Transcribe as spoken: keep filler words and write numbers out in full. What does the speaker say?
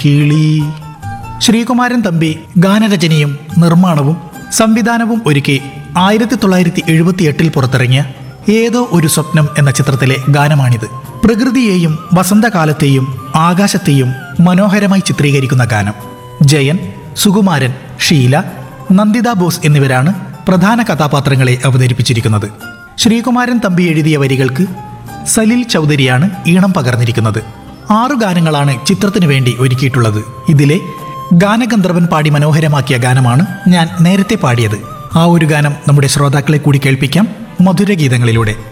കിളി. ശ്രീകുമാരൻ തമ്പി ഗാനരചനയും നിർമ്മാണവും സംവിധാനവും ഒരുക്കി ആയിരത്തി തൊള്ളായിരത്തി എഴുപത്തി എട്ടിൽ പുറത്തിറങ്ങിയ ഏതോ ഒരു സ്വപ്നം എന്ന ചിത്രത്തിലെ ഗാനമാണിത്. പ്രകൃതിയെയും വസന്തകാലത്തെയും ആകാശത്തെയും മനോഹരമായി ചിത്രീകരിക്കുന്ന ഗാനം. ജയൻ, സുകുമാരൻ, ഷീല, നന്ദിത ബോസ് എന്നിവരാണ് പ്രധാന കഥാപാത്രങ്ങളെ അവതരിപ്പിച്ചിരിക്കുന്നത്. ശ്രീകുമാരൻ തമ്പി എഴുതിയ വരികൾക്ക് സലിൽ ചൗധരിയാണ് ഈണം പകർന്നിരിക്കുന്നത്. ആറു ഗാനങ്ങളാണ് ചിത്രത്തിനു വേണ്ടി ഒരുക്കിയിട്ടുള്ളത്. ഇതിലെ ഗാനഗന്ധർവൻ പാടി മനോഹരമാക്കിയ ഗാനമാണ് ഞാൻ നേരത്തെ പാടിയത്. ആ ഒരു ഗാനം നമ്മുടെ ശ്രോതാക്കളെ കൂടി കേൾപ്പിക്കാം മധുരഗീതങ്ങളിലൂടെ.